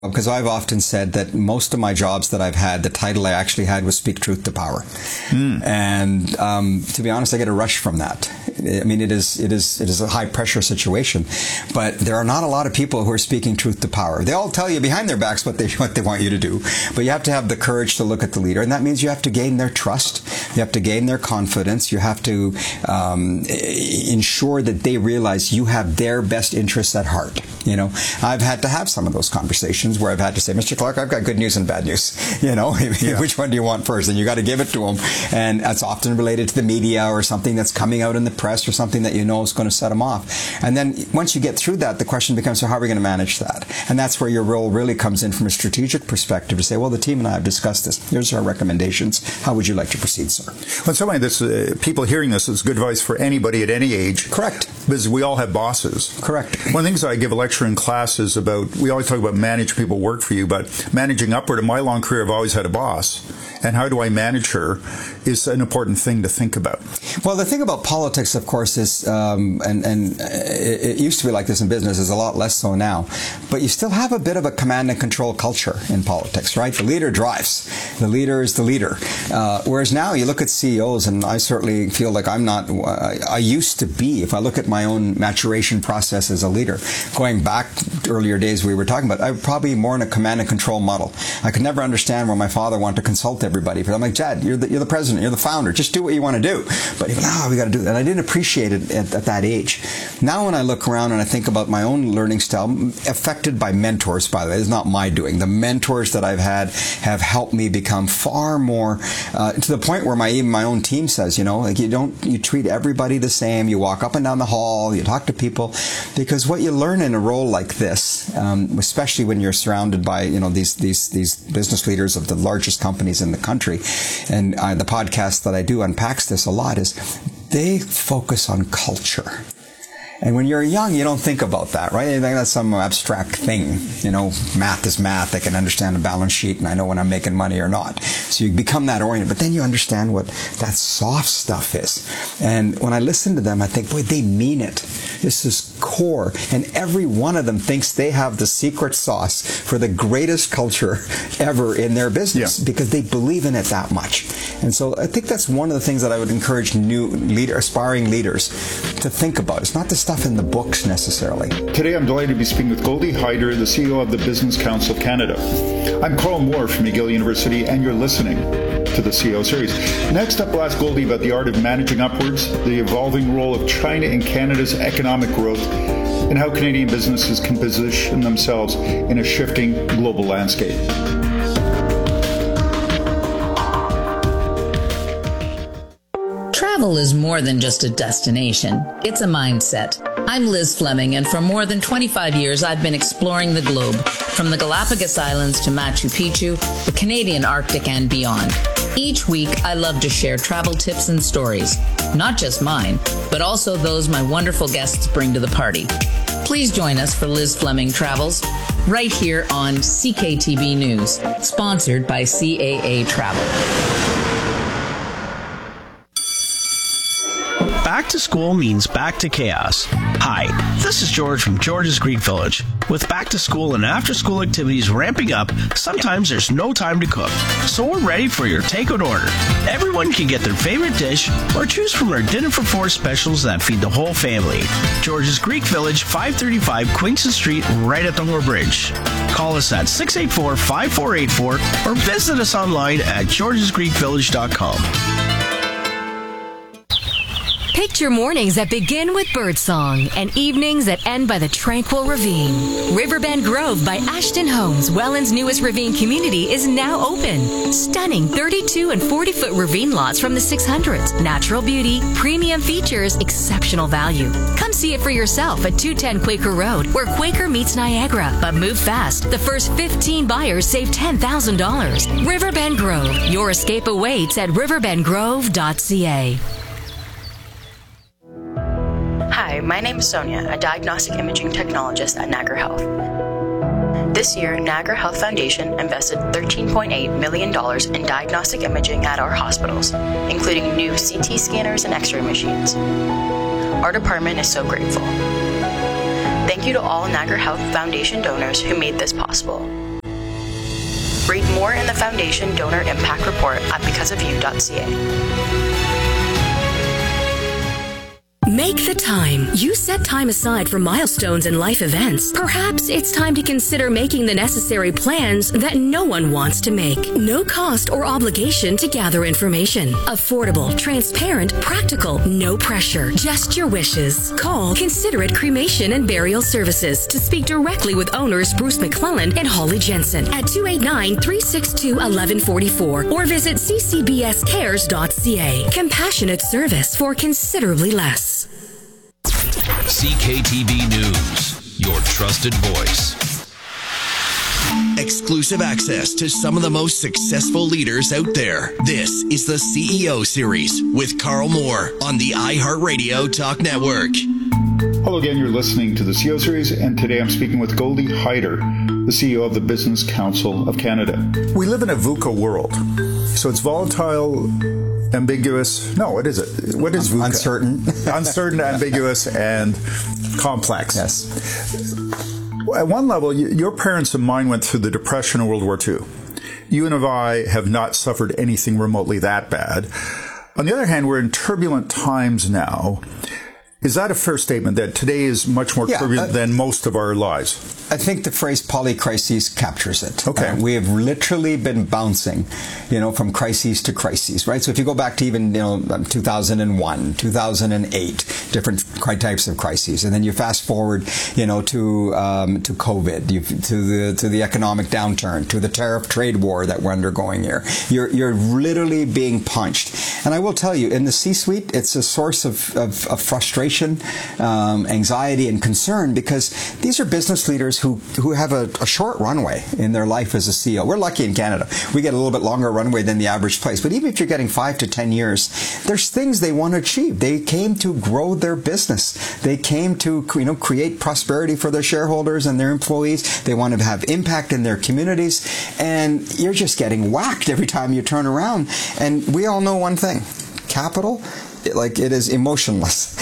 Because I've often said that most of my jobs that I've had, the title I actually had was Speak Truth to Power. And to be honest, I get a rush from that. I mean, it is a high pressure situation, but there are not a lot of people who are speaking truth to power. They all tell you behind their backs what they want you to do, but you have to have the courage to look at the leader, and that means you have to gain their trust, you have to gain their confidence, you have to ensure that they realize you have their best interests at heart. You know, I've had to have some of those conversations where I've had to say, Mr. Clark, I've got good news and bad news. You know, which one do you want first? And you got to give it to them. And that's often related to the media or something that's coming out in the press or something that you know is going to set them off. And then once you get through that, the question becomes, so how are we going to manage that? And that's where your role really comes in from a strategic perspective to say, well, the team and I have discussed this. Here's our recommendations. How would you like to proceed, sir? Well, so many people hearing this is good advice for anybody at any age. Correct. Because we all have bosses. Correct. One of the things I give a lecture in class is about, we always talk about manage people work for you, but managing upward. In my long career, I've always had a boss. And how do I manage her is an important thing to think about. Well, the thing about politics, of course, is, and it used to be like this in business, is a lot less so now, but you still have a bit of a command and control culture in politics, right? The leader drives. The leader is the leader. Whereas now you look at CEOs, and I certainly feel like I'm not, I used to be, if I look at my own maturation process as a leader, going back to earlier days we were talking about, I'm probably more in a command and control model. I could never understand why my father wanted to consult everybody. But I'm like, Dad, you're the president, you're the founder, just do what you want to do. But he went, we got to do that. And I didn't appreciate it at that age. Now when I look around and I think about my own learning style, affected by mentors, by the way, it's not my doing. The mentors that I've had have helped me become far more, to the point where even my own team says, you know, like you treat everybody the same, you walk up and down the hall, you talk to people, because what you learn in a role like this, especially when you're surrounded by, you know, these business leaders of the largest companies in the country, and the podcast that I do unpacks this a lot, is they focus on culture. And when you're young, you don't think about that, right? You think that's some abstract thing. You know, math is math. I can understand a balance sheet, and I know when I'm making money or not. So you become that oriented. But then you understand what that soft stuff is. And when I listen to them, I think, boy, they mean it. This is core. And every one of them thinks they have the secret sauce for the greatest culture ever in their business, because they believe in it that much. And so I think that's one of the things that I would encourage new aspiring leaders to think about. It's not the stuff in the books necessarily. Today I'm delighted to be speaking with Goldie Hyder, the CEO of the Business Council of Canada. I'm Carl Moore from McGill University, and you're listening to the CEO series. Next up, we'll ask Goldie about the art of managing upwards, the evolving role of China in Canada's economic growth, and how Canadian businesses can position themselves in a shifting global landscape. Travel is more than just a destination. It's a mindset. I'm Liz Fleming, and for more than 25 years, I've been exploring the globe, from the Galapagos Islands to Machu Picchu, the Canadian Arctic, and beyond. Each week, I love to share travel tips and stories, not just mine, but also those my wonderful guests bring to the party. Please join us for Liz Fleming Travels, right here on CKTB News, sponsored by CAA Travel. Back to school means back to chaos. Hi, this is George from George's Greek Village. With back to school and after school activities ramping up, sometimes there's no time to cook. So we're ready for your takeout order. Everyone can get their favorite dish or choose from our Dinner for Four specials that feed the whole family. George's Greek Village, 535 Queenston Street, right at the Moore Bridge. Call us at 684-5484 or visit us online at georgesgreekvillage.com. Picture mornings that begin with birdsong and evenings that end by the tranquil ravine. Riverbend Grove by Ashton Homes, Welland's newest ravine community, is now open. Stunning 32 and 40-foot ravine lots from the 600s. Natural beauty, premium features, exceptional value. Come see it for yourself at 210 Quaker Road, where Quaker meets Niagara. But move fast. The first 15 buyers save $10,000. Riverbend Grove. Your escape awaits at riverbendgrove.ca. Hi, my name is Sonia, a diagnostic imaging technologist at Niagara Health. This year, Niagara Health Foundation invested $13.8 million in diagnostic imaging at our hospitals, including new CT scanners and X-ray machines. Our department is so grateful. Thank you to all Niagara Health Foundation donors who made this possible. Read more in the Foundation Donor Impact Report at becauseofyou.ca. Make the time. You set time aside for milestones and life events. Perhaps it's time to consider making the necessary plans that no one wants to make. No cost or obligation to gather information. Affordable, transparent, practical, no pressure. Just your wishes. Call Considerate Cremation and Burial Services to speak directly with owners Bruce McClellan and Holly Jensen at 289-362-1144 or visit ccbscares.ca. Compassionate service for considerably less. CKTV News, your trusted voice. Exclusive access to some of the most successful leaders out there. This is the CEO Series with Carl Moore on the iHeartRadio Talk Network. Hello again, you're listening to the CEO Series, and today I'm speaking with Goldie Hyder, the CEO of the Business Council of Canada. We live in a VUCA world, so it's volatile, ambiguous. No, what is it? What is VUCA? Uncertain. Uncertain, ambiguous, and complex. Yes. At one level, your parents and mine went through the Depression and World War II. You and I have not suffered anything remotely that bad. On the other hand, we're in turbulent times now. Is that a fair statement, that today is much more turbulent than most of our lives? I think the phrase polycrises captures it. Okay. We have literally been bouncing, from crises to crises, right? So if you go back to even, 2001, 2008, different types of crises, and then you fast forward, to COVID, to the economic downturn, to the tariff trade war that we're undergoing here. You're literally being punched. And I will tell you, in the C-suite, it's a source of frustration, anxiety, and concern, because these are business leaders who have a short runway in their life as a CEO. We're lucky in Canada. We get a little bit longer runway than the average place. But even if you're getting 5 to 10 years, there's things they want to achieve. They came to grow their business. They came to create prosperity for their shareholders and their employees. They want to have impact in their communities. And you're just getting whacked every time you turn around. And we all know one thing. Capital, it is emotionless.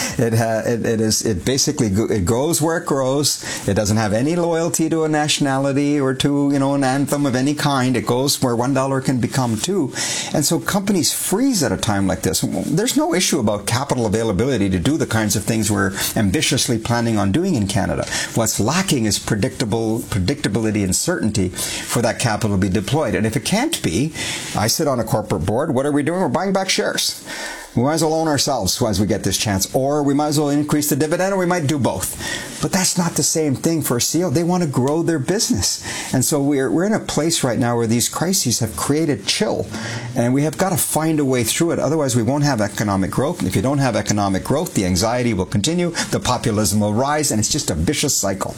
It basically goes where it grows. It doesn't have any loyalty to a nationality or to an anthem of any kind. It goes where $1 can become $2. And so companies freeze at a time like this. There's no issue about capital availability to do the kinds of things we're ambitiously planning on doing in Canada. What's lacking is predictability and certainty for that capital to be deployed. And if it can't be, I sit on a corporate board. What are we doing? We're buying back shares. We might as well own ourselves as we get this chance, or we might as well increase the dividend, or we might do both. But that's not the same thing for a CEO. They want to grow their business. And so we're in a place right now where these crises have created chill, and we have got to find a way through it. Otherwise, we won't have economic growth. And if you don't have economic growth, the anxiety will continue, the populism will rise, and it's just a vicious cycle.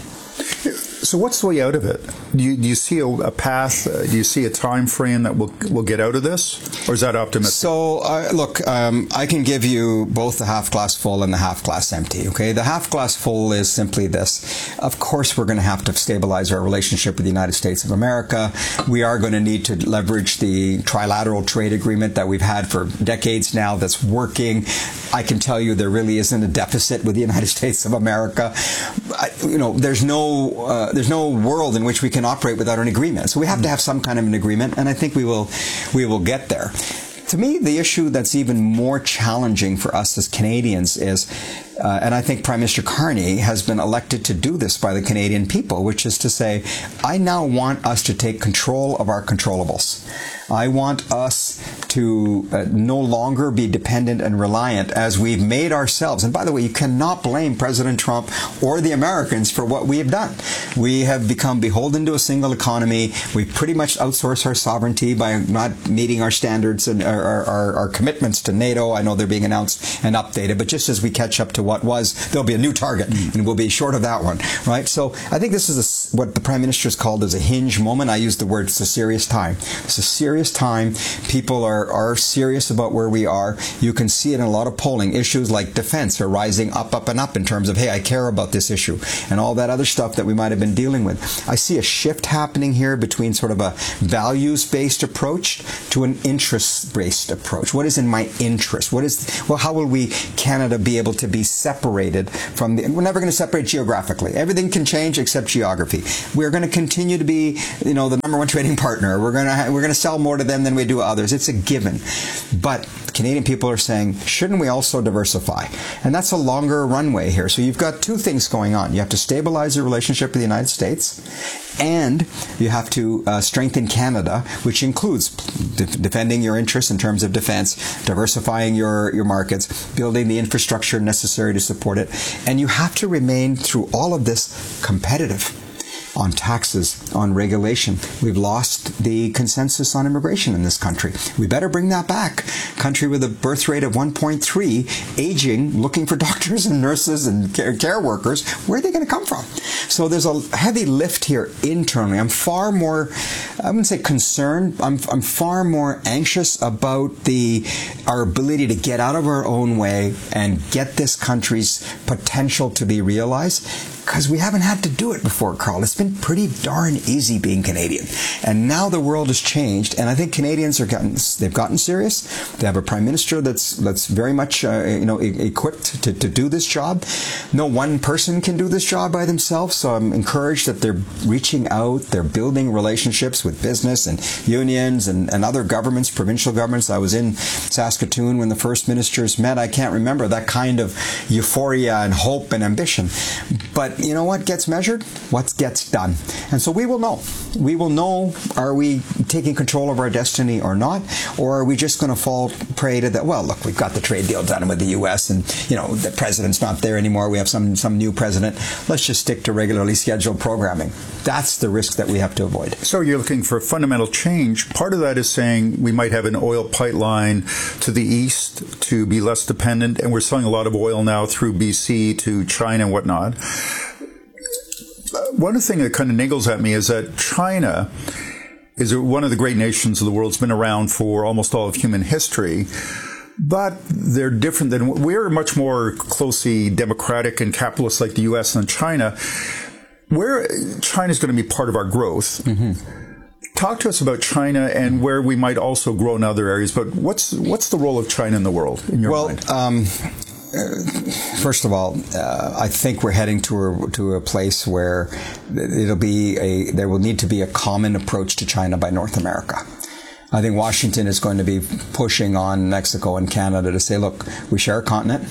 So what's the way out of it? Do you see a path? Do you see a time frame that we'll get out of this? Or is that optimistic? So, look, I can give you both the half glass full and the half glass empty, okay? The half glass full is simply this. Of course, we're going to have to stabilize our relationship with the United States of America. We are going to need to leverage the trilateral trade agreement that we've had for decades now that's working. I can tell you there really isn't a deficit with the United States of America. There's no world in which we can operate without an agreement. So we have to have some kind of an agreement, and I think we will get there. To me, the issue that's even more challenging for us as Canadians is, and I think Prime Minister Carney has been elected to do this by the Canadian people, which is to say, I now want us to take control of our controllables. I want us to no longer be dependent and reliant as we've made ourselves. And by the way, you cannot blame President Trump or the Americans for what we have done. We have become beholden to a single economy. We pretty much outsourced our sovereignty by not meeting our standards and our commitments to NATO. I know they're being announced and updated, but just as we catch up to what was, there'll be a new target, and we'll be short of that one, right? So I think this is what the Prime Minister has called as a hinge moment. I use the word, it's a serious time. It's a serious time. People are serious about where we are. You can see it in a lot of polling. Issues like defense are rising up, and up in terms of, hey, I care about this issue, and all that other stuff that we might have been dealing with. I see a shift happening here between sort of a values-based approach to an interest-based approach. What is in my interest? How will we, Canada, be able to be separated from we're never going to separate geographically. Everything can change except geography. We're going to continue to be, the number one trading partner. We're going to sell more to them than we do others. It's a given. But Canadian people are saying, shouldn't we also diversify? And that's a longer runway here. So you've got two things going on. You have to stabilize your relationship with the United States, and you have to strengthen Canada, which includes defending your interests in terms of defense, diversifying your markets, building the infrastructure necessary to support it. And you have to remain, through all of this, competitive on taxes, on regulation. We've lost the consensus on immigration in this country. We better bring that back. Country with a birth rate of 1.3, aging, looking for doctors and nurses and care workers. Where are they going to come from? So there's a heavy lift here internally. I'm far more, I wouldn't say concerned, I'm far more anxious about our ability to get out of our own way and get this country's potential to be realized. Because we haven't had to do it before, Carl. It's been pretty darn easy being Canadian. And now the world has changed, and I think Canadians they've gotten serious. They have a prime minister that's very much equipped to do this job. No one person can do this job by themselves, so I'm encouraged that they're reaching out, they're building relationships with business and unions and other governments, provincial governments. I was in Saskatoon when the first ministers met. I can't remember that kind of euphoria and hope and ambition. But you know what gets measured? What gets done. And so we will know. We will know, are we taking control of our destiny or not? Or are we just going to fall prey to that? Well, look, we've got the trade deal done with the U.S. and, the president's not there anymore. We have some new president. Let's just stick to regularly scheduled programming. That's the risk that we have to avoid. So you're looking for fundamental change. Part of that is saying we might have an oil pipeline to the east to be less dependent, and we're selling a lot of oil now through BC to China and whatnot. One thing that kind of niggles at me is that China is one of the great nations of the world. It's been around for almost all of human history, but they're different than we're much more closely democratic and capitalist like the U.S. and China. Where China is going to be part of our growth. Mm-hmm. Talk to us about China and where we might also grow in other areas. But what's the role of China in the world in your mind? First of all, I think we're heading to a place where there will need to be a common approach to China by North America. I think Washington is going to be pushing on Mexico and Canada to say, look, we share a continent.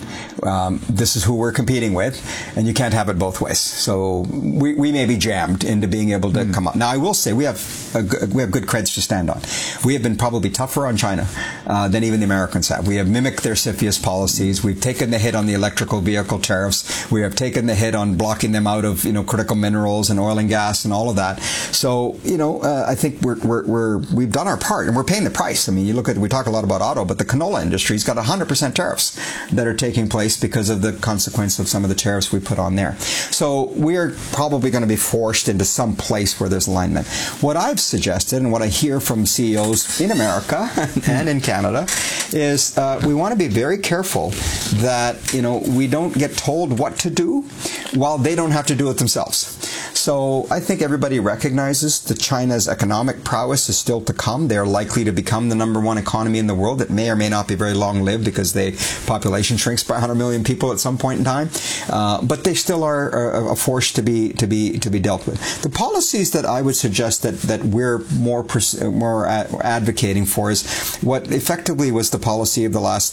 This is who we're competing with, and you can't have it both ways. So we may be jammed into being able to come up. Now, I will say we have good creds to stand on. We have been probably tougher on China than even the Americans have. We have mimicked their CFIUS policies. We've taken the hit on the electrical vehicle tariffs. We have taken the hit on blocking them out of critical minerals and oil and gas and all of that. So I think we've done our part. And we're paying the price. I mean, we talk a lot about auto, but the canola industry's got 100% tariffs that are taking place because of the consequence of some of the tariffs we put on there. So we're probably going to be forced into some place where there's alignment. What I've suggested and what I hear from CEOs in America and in Canada is we want to be very careful that, we don't get told what to do while they don't have to do it themselves. So I think everybody recognizes that China's economic prowess is still to come. They're likely to become the number one economy in the world that may or may not be very long-lived because the population shrinks by 100 million people at some point in time. But they still are a force to be dealt with. The policies that I would suggest that we're more advocating for is what effectively was the policy of the last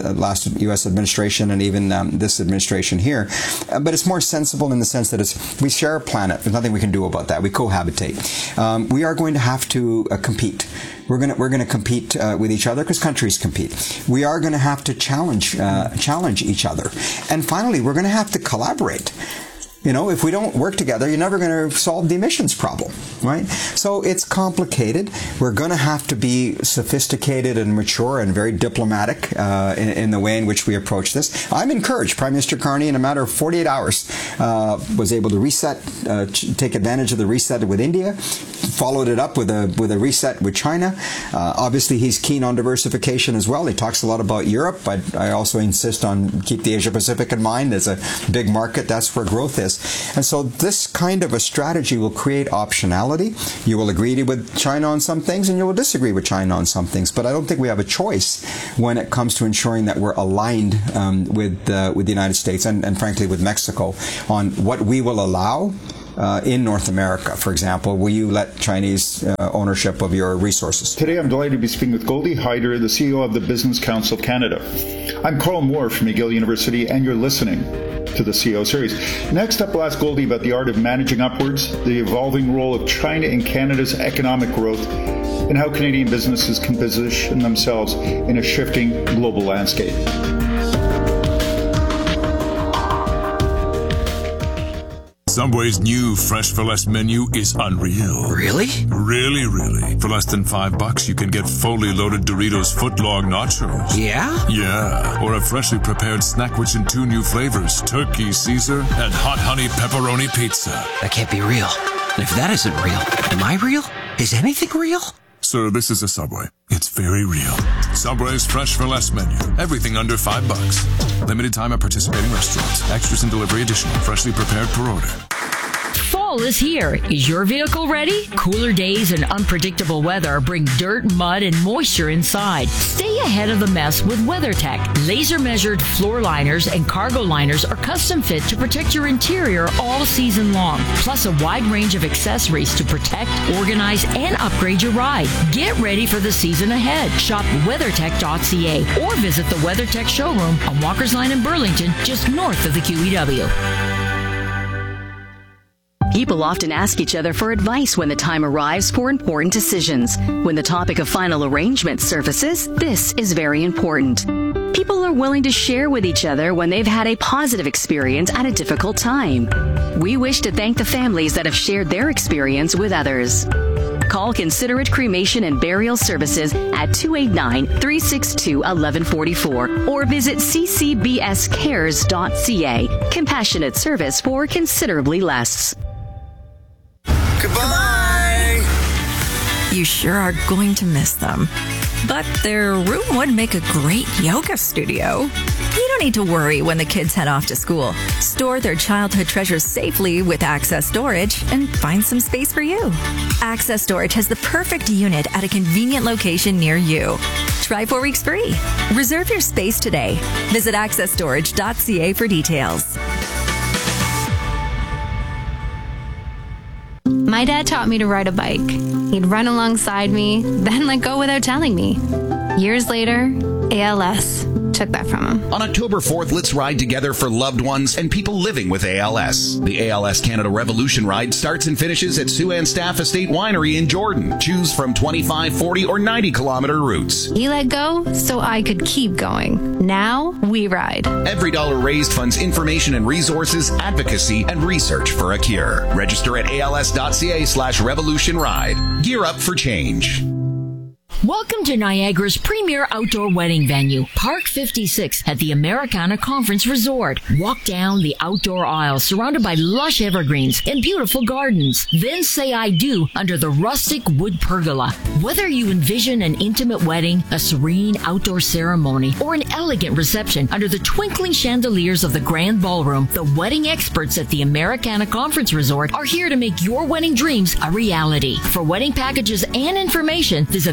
U.S. administration and even this administration here. But it's more sensible in the sense that we share a planet. There's nothing we can do about that. We cohabitate. We are going to have to compete. We're going to compete with each other because countries compete. We are going to have to challenge each other. And finally, we're going to have to collaborate. If we don't work together, you're never going to solve the emissions problem, right? So it's complicated. We're going to have to be sophisticated and mature and very diplomatic in the way in which we approach this. I'm encouraged. Prime Minister Carney, in a matter of 48 hours, was able to reset, take advantage of the reset with India, followed it up with a reset with China. Obviously, he's keen on diversification as well. He talks a lot about Europe, but I also insist on keep the Asia Pacific in mind as a big market. That's where growth is. And so this kind of a strategy will create optionality. You will agree with China on some things, and you will disagree with China on some things. But I don't think we have a choice when it comes to ensuring that we're aligned with the United States and frankly with Mexico on what we will allow in North America. For example, will you let Chinese ownership of your resources? Today I'm delighted to be speaking with Goldie Hyder, the CEO of the Business Council of Canada. I'm Carl Moore from McGill University, and you're listening to the CEO series. Next up, we'll ask Goldie about the art of managing upwards, the evolving role of China in Canada's economic growth, and how Canadian businesses can position themselves in a shifting global landscape. Subway's new Fresh for Less menu is unreal. Really? Really. For less than $5, you can get fully loaded Doritos footlong nachos. Yeah? Yeah. Or a freshly prepared snack which in 2 new flavors, Turkey Caesar and Hot Honey Pepperoni Pizza. That can't be real. And if that isn't real, am I real? Is anything real? Sir, this is a Subway. It's very real. Subway's Fresh for Less menu. Everything under $5. Limited time at participating restaurants. Extras and delivery additional. Freshly prepared per order. Fall is here. Is your vehicle ready? Cooler days and unpredictable weather bring dirt, mud, and moisture inside. Stay ahead of the mess with WeatherTech. Laser-measured floor liners and cargo liners are custom fit to protect your interior all season long. Plus a wide range of accessories to protect, organize, and upgrade your ride. Get ready for the season ahead. Shop WeatherTech.ca or visit the WeatherTech showroom on Walker's Line in Burlington, just north of the QEW. People often ask each other for advice when the time arrives for important decisions. When the topic of final arrangement surfaces, this is very important. People are willing to share with each other when they've had a positive experience at a difficult time. We wish to thank the families that have shared their experience with others. Call Considerate Cremation and Burial Services at 289-362-1144 or visit ccbscares.ca. Compassionate service for considerably less. Goodbye! You sure are going to miss them. But their room would make a great yoga studio. You don't need to worry when the kids head off to school. Store their childhood treasures safely with Access Storage and find some space for you. Access Storage has the perfect unit at a convenient location near you. Try 4 weeks free. Reserve your space today. Visit accessstorage.ca for details. My dad taught me to ride a bike. He'd run alongside me, then let go without telling me. Years later, ALS took that from him. On October 4th, let's ride together for loved ones and people living with ALS. The ALS Canada Revolution Ride starts and finishes at Sue-Ann Staff Estate Winery in Jordan. Choose from 25, 40, or 90-kilometer routes. He let go so I could keep going. Now we ride. Every dollar raised funds information and resources, advocacy, and research for a cure. Register at als.ca/revolution ride. Gear up for change. Welcome to Niagara's premier outdoor wedding venue, Park 56 at the Americana Conference Resort. Walk down the outdoor aisle surrounded by lush evergreens and beautiful gardens. Then say I do under the rustic wood pergola. Whether you envision an intimate wedding, a serene outdoor ceremony, or an elegant reception under the twinkling chandeliers of the grand ballroom, the wedding experts at the Americana Conference Resort are here to make your wedding dreams a reality. For wedding packages and information, visit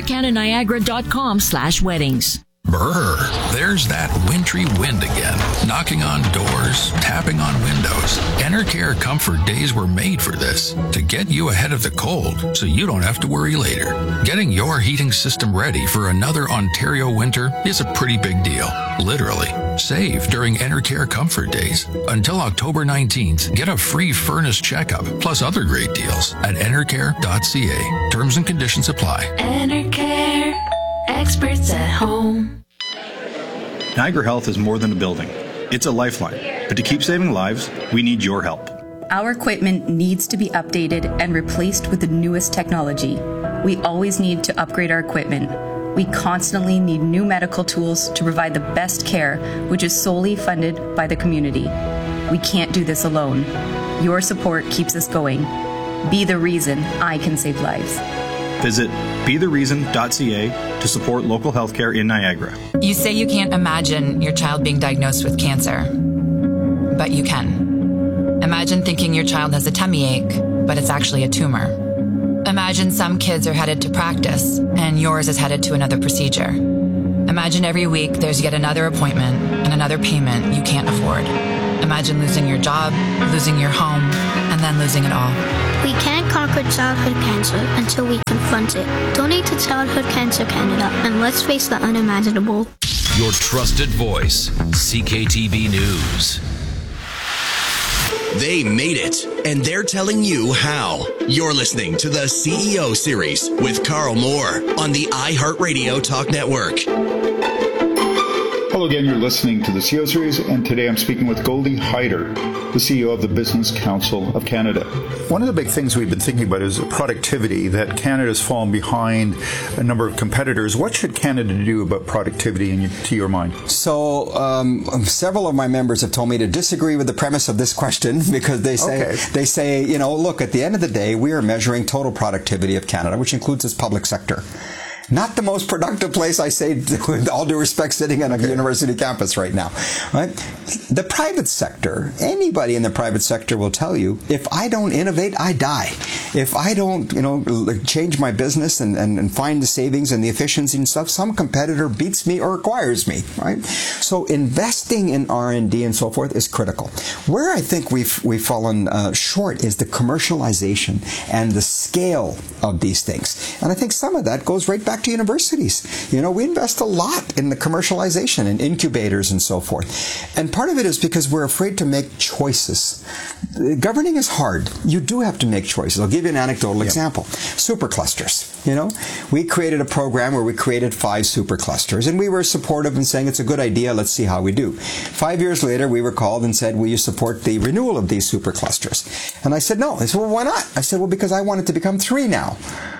americananiagara.com/weddings. Brr, there's that wintry wind again, knocking on doors, tapping on windows. Enercare Comfort Days were made for this, to get you ahead of the cold so you don't have to worry later. Getting your heating system ready for another Ontario winter is a pretty big deal, literally. Save during Enercare Comfort Days. Until October 19th, get a free furnace checkup, plus other great deals at enercare.ca. Terms and conditions apply. Enercare, experts at home. Niagara Health is more than a building. It's a lifeline. But to keep saving lives, we need your help. Our equipment needs to be updated and replaced with the newest technology. We always need to upgrade our equipment. We constantly need new medical tools to provide the best care, which is solely funded by the community. We can't do this alone. Your support keeps us going. Be the reason I can save lives. Visit bethereason.ca to support local healthcare in Niagara. You say you can't imagine your child being diagnosed with cancer, but you can. Imagine thinking your child has a tummy ache, but it's actually a tumor. Imagine some kids are headed to practice and yours is headed to another procedure. Imagine every week there's yet another appointment and another payment you can't afford. Imagine losing your job, losing your home, and then losing it all. We can't conquer childhood cancer until we confront it. Donate to Childhood Cancer Canada and let's face the unimaginable. Your trusted voice, CKTV News. They made it, and they're telling you how. You're listening to the CEO Series with Carl Moore on the iHeartRadio Talk Network. Hello again, you're listening to the CEO Series, and today I'm speaking with Goldie Hyder, the CEO of the Business Council of Canada. One of the big things we've been thinking about is productivity, that Canada's fallen behind a number of competitors. What should Canada do about productivity to your mind? So several of my members have told me to disagree with the premise of this question because they say, you know, look, at the end of the day, we are measuring total productivity of Canada, which includes its public sector. Not the most productive place, I say, with all due respect, sitting on a university campus right now. Right? The private sector, anybody in the private sector will tell you, if I don't innovate, I die. If I don't, change my business and find the savings and the efficiency and stuff, some competitor beats me or acquires me. Right? So investing in R&D and so forth is critical. Where I think we've fallen short is the commercialization and the scale of these things. And I think some of that goes right back to universities. We invest a lot in the commercialization and incubators and so forth. And part of it is because we're afraid to make choices. Governing is hard. You do have to make choices. I'll give you an anecdotal example. Superclusters. We created a program where we created 5 superclusters, and we were supportive in saying it's a good idea, let's see how we do. 5 years later, we were called and said, will you support the renewal of these superclusters? And I said, no. They said, well, why not? I said, well, because I want it to become 3 now.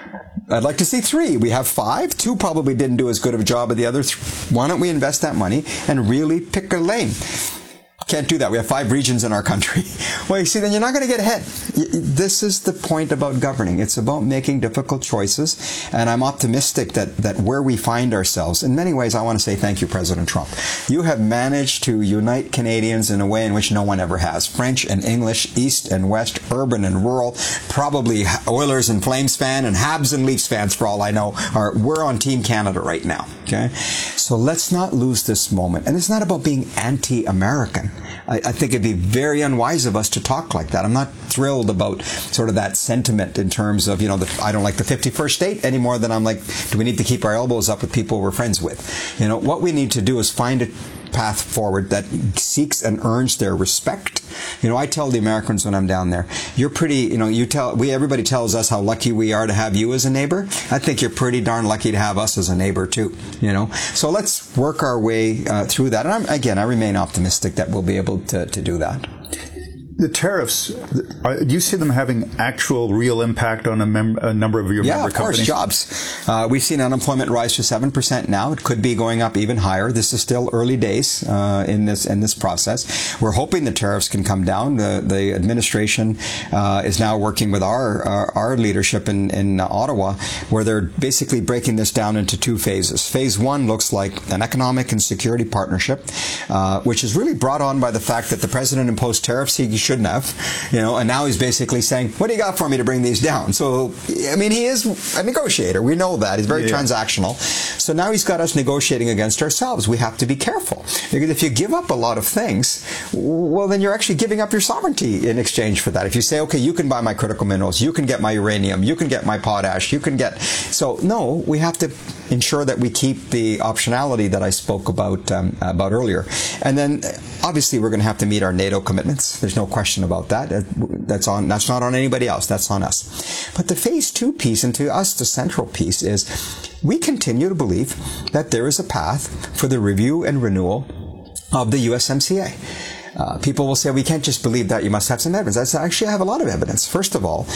I'd like to see 3. We have 5. 2 probably didn't do as good of a job as the other 3. Why don't we invest that money and really pick a lane? Can't do that. We have 5 regions in our country. Well, you see, then you're not going to get ahead. This is the point about governing. It's about making difficult choices, and I'm optimistic that where we find ourselves, in many ways, I want to say thank you, President Trump. You have managed to unite Canadians in a way in which no one ever has. French and English, East and West, urban and rural, probably Oilers and Flames fan and Habs and Leafs fans, for all I know, we're on Team Canada right now. Okay? So let's not lose this moment. And it's not about being anti-American. I think it'd be very unwise of us to talk like that. I'm not thrilled about sort of that sentiment in terms of, I don't like the 51st state any more than I'm like, do we need to keep our elbows up with people we're friends with? What we need to do is find a path forward that seeks and earns their respect. I tell the Americans when I'm down there, you're pretty, everybody tells us how lucky we are to have you as a neighbor. I think you're pretty darn lucky to have us as a neighbor too, So let's work our way through that. And I remain optimistic that we'll be able to do that. The tariffs, do you see them having actual real impact on a number of your member companies? Yeah, of course, jobs. We've seen unemployment rise to 7% now. It could be going up even higher. This is still early days in this process. We're hoping the tariffs can come down. The administration is now working with our leadership in Ottawa, where they're basically breaking this down into 2 phases. Phase 1 looks like an economic and security partnership, which is really brought on by the fact that the president imposed tariffs he shouldn't have, and now he's basically saying, what do you got for me to bring these down? So, he is a negotiator. We know that. He's very transactional. So now he's got us negotiating against ourselves. We have to be careful. Because if you give up a lot of things, well, then you're actually giving up your sovereignty in exchange for that. If you say, okay, you can buy my critical minerals, you can get my uranium, you can get my potash, you can get... So, no, we have to ensure that we keep the optionality that I spoke about earlier. And then, obviously, we're going to have to meet our NATO commitments. There's no question about that. That's not on anybody else. That's on us. But the phase 2 piece, and to us the central piece, is we continue to believe that there is a path for the review and renewal of the USMCA. People will say, we can't just believe that, you must have some evidence. I say, actually, I have a lot of evidence. First of all,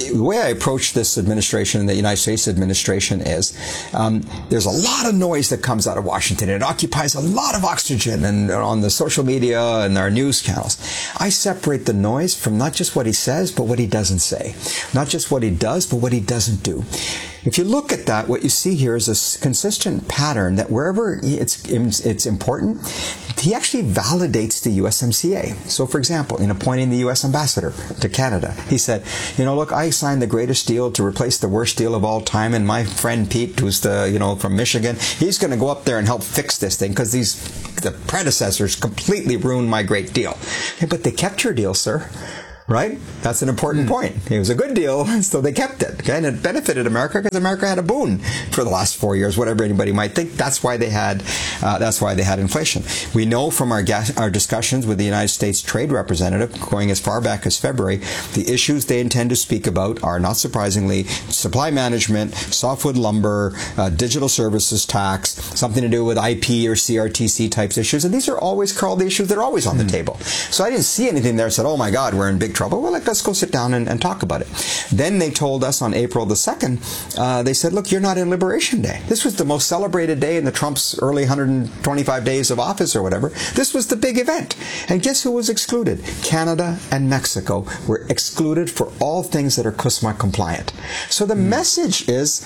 the way I approach this administration and the United States administration is there's a lot of noise that comes out of Washington. It occupies a lot of oxygen and on the social media and our news channels. I separate the noise from not just what he says, but what he doesn't say. Not just what he does, but what he doesn't do. If you look at that, what you see here is a consistent pattern that wherever it's important, he actually validates the USMCA. So, for example, in appointing the U.S. ambassador to Canada, he said, look, I signed the greatest deal to replace the worst deal of all time, and my friend Pete, who's from Michigan, he's going to go up there and help fix this thing because the predecessors completely ruined my great deal. Hey, but they kept your deal, sir. Right? That's an important point. It was a good deal, so they kept it. Okay? And it benefited America because America had a boon for the last 4 years, whatever anybody might think. That's why they had inflation. We know from our discussions with the United States Trade Representative, going as far back as February, the issues they intend to speak about are, not surprisingly, supply management, softwood lumber, digital services tax, something to do with IP or CRTC types issues. And these are always, Carl, the issues that are always on the table. So I didn't see anything there that said, oh my God, we're in big trouble. Well, let's go sit down and talk about it. Then they told us on April the 2nd, they said, look, you're not in Liberation Day. This was the most celebrated day in the Trump's early 125 days of office or whatever. This was the big event. And guess who was excluded? Canada and Mexico were excluded for all things that are CUSMA compliant. So the message is,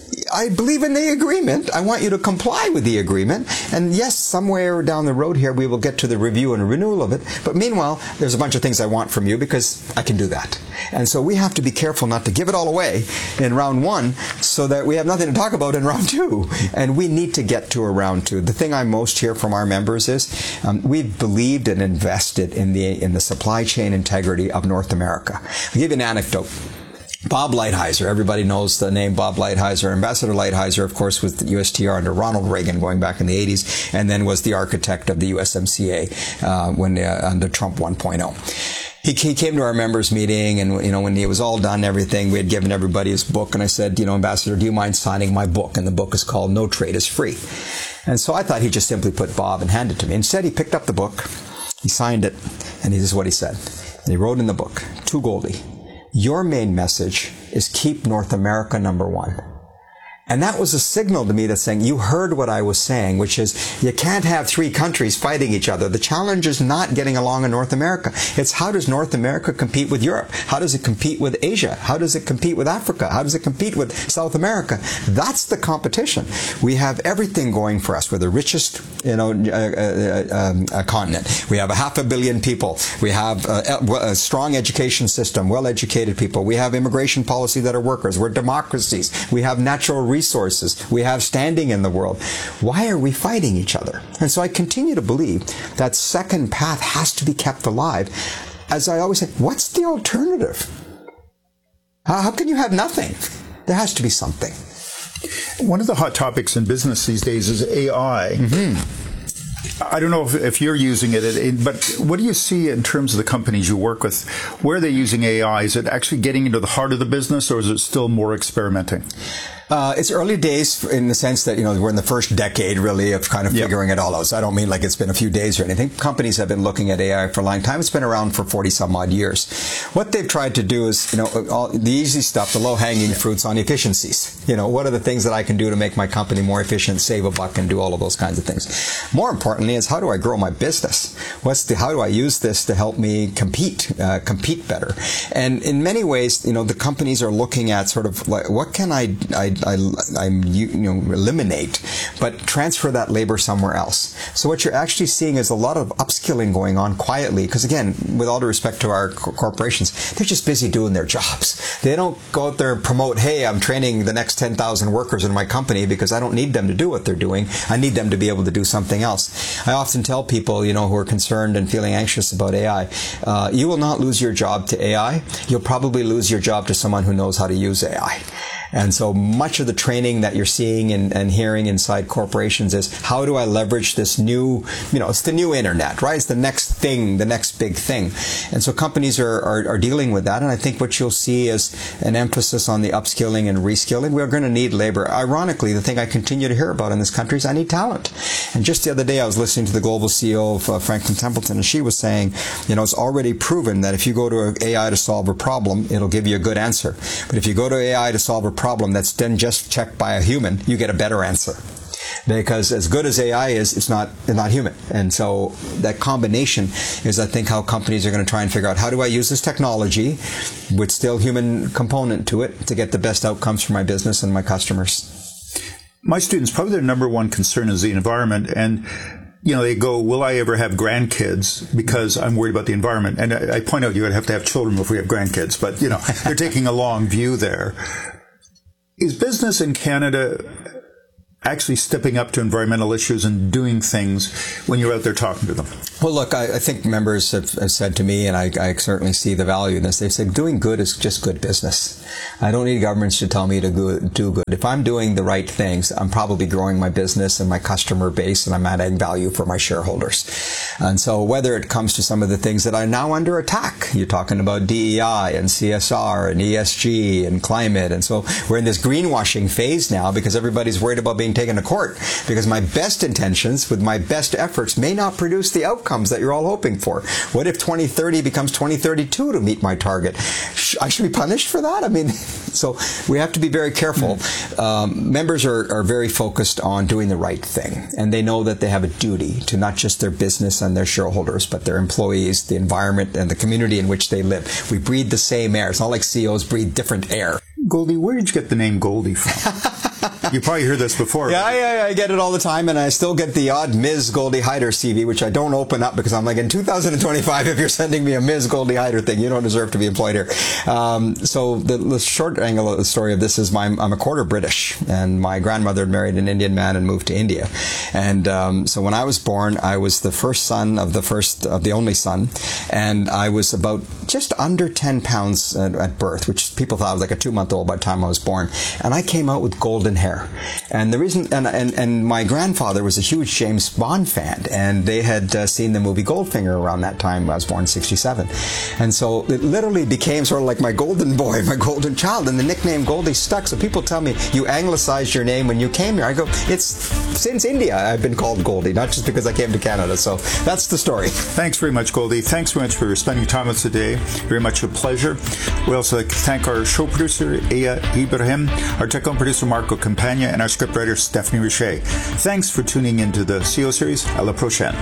I believe in the agreement. I want you to comply with the agreement. And yes, somewhere down the road here, we will get to the review and renewal of it. But meanwhile, there's a bunch of things I want from you because I can do that. And so we have to be careful not to give it all away in round one so that we have nothing to talk about in round two. And we need to get to a round two. The thing I most hear from our members is we've believed and invested in the supply chain integrity of North America. I'll give you an anecdote. Bob Lighthizer, everybody knows the name Bob Lighthizer. Ambassador Lighthizer, of course, was the USTR under Ronald Reagan going back in the 80s, and then was the architect of the USMCA under Trump 1.0. He came to our members meeting, and when it was all done and everything, we had given everybody his book, and I said, Ambassador, do you mind signing my book? And the book is called No Trade is Free. And so I thought he'd just simply put Bob and hand it to me. Instead, he picked up the book, he signed it, and this is what he said. And he wrote in the book, to Goldie, your main message is keep North America number one. And that was a signal to me that's saying, you heard what I was saying, which is you can't have three countries fighting each other. The challenge is not getting along in North America. It's how does North America compete with Europe? How does it compete with Asia? How does it compete with Africa? How does it compete with South America? That's the competition. We have everything going for us. We're the richest, continent. We have 500 million people. We have a strong education system, well-educated people. We have immigration policy that are workers. We're democracies. We have natural resources. We have standing in the world. Why are we fighting each other? And so I continue to believe that second path has to be kept alive. As I always say, what's the alternative? How can you have nothing? There has to be something. One of the hot topics in business these days is AI. Mm-hmm. I don't know if you're using it, but what do you see in terms of the companies you work with? Where are they using AI? Is it actually getting into the heart of the business, or is it still more experimenting? It's early days in the sense that, we're in the first decade, really, of kind of figuring it all out. So I don't mean like it's been a few days or anything. Companies have been looking at AI for a long time. It's been around for 40-some-odd years. What they've tried to do is, all the easy stuff, the low-hanging fruits on efficiencies. What are the things that I can do to make my company more efficient, save a buck, and do all of those kinds of things? More importantly is, how do I grow my business? How do I use this to help me compete better? And in many ways, the companies are looking at sort of like, what can I eliminate, but transfer that labor somewhere else. So what you're actually seeing is a lot of upskilling going on quietly, because again, with all due respect to our corporations, they're just busy doing their jobs. They don't go out there and promote, hey, I'm training the next 10,000 workers in my company because I don't need them to do what they're doing. I need them to be able to do something else. I often tell people, who are concerned and feeling anxious about AI, you will not lose your job to AI. You'll probably lose your job to someone who knows how to use AI. And so much of the training that you're seeing and hearing inside corporations is, how do I leverage this new, it's the new internet, right? It's the next thing, the next big thing. And so companies are dealing with that. And I think what you'll see is an emphasis on the upskilling and reskilling. We're going to need labor. Ironically, the thing I continue to hear about in this country is I need talent. And just the other day, I was listening to the global CEO of Franklin Templeton, and she was saying, it's already proven that if you go to AI to solve a problem, it'll give you a good answer. But if you go to AI to solve a problem that's then just checked by a human, you get a better answer. Because as good as AI is, it's not human. And so that combination is, I think, how companies are going to try and figure out, how do I use this technology with still human component to it to get the best outcomes for my business and my customers? My students, probably their number one concern is the environment. And they go, will I ever have grandkids? Because I'm worried about the environment. And I point out, you have to have children before you have grandkids. But, they're taking a long view there. Is business in Canada actually stepping up to environmental issues and doing things when you're out there talking to them? Well, look, I think members have said to me, and I certainly see the value in this, they've said doing good is just good business. I don't need governments to tell me to do good. If I'm doing the right things, I'm probably growing my business and my customer base, and I'm adding value for my shareholders. And so whether it comes to some of the things that are now under attack, you're talking about DEI and CSR and ESG and climate, and so we're in this greenwashing phase now because everybody's worried about being taken to court, because my best intentions with my best efforts may not produce the outcomes that you're all hoping for. What if 2030 becomes 2032 to meet my target? I should be punished for that? So we have to be very careful. Members are very focused on doing the right thing, and they know that they have a duty to not just their business and their shareholders, but their employees, the environment, and the community in which they live. We breathe the same air. It's not like CEOs breathe different air. Goldie, where did you get the name Goldie from? You probably heard this before. Yeah, I get it all the time, and I still get the odd Ms. Goldie Hyder CV, which I don't open up because I'm like, in 2025, if you're sending me a Ms. Goldie Hyder thing, you don't deserve to be employed here. So the short angle of the story of this is I'm a quarter British, and my grandmother had married an Indian man and moved to India. And so when I was born, I was the first son of the only son, and I was about just under 10 pounds at birth, which people thought I was like a 2-month-old by the time I was born. And I came out with golden hair. And the reason, and my grandfather was a huge James Bond fan, and they had seen the movie Goldfinger around that time. I was born in 1967. And so it literally became sort of like my golden boy, my golden child, and the nickname Goldie stuck. So people tell me, you anglicized your name when you came here. I go, it's since India I've been called Goldie, not just because I came to Canada. So that's the story. Thanks very much, Goldie. Thanks very much for spending time with us today. Very much a pleasure. We also like to thank our show producer, Aya Ibrahim, our technical producer, Marco Campagna, and our scriptwriter, Stephanie Richer. Thanks for tuning into the CEO series. À la prochaine.